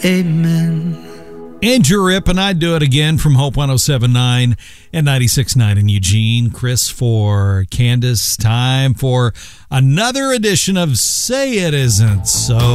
Amen. Andrew Rip and I Do It Again from Hope 107.9 and 96.9 in Eugene. Chris for Candace. Time for another edition of Say It Isn't So.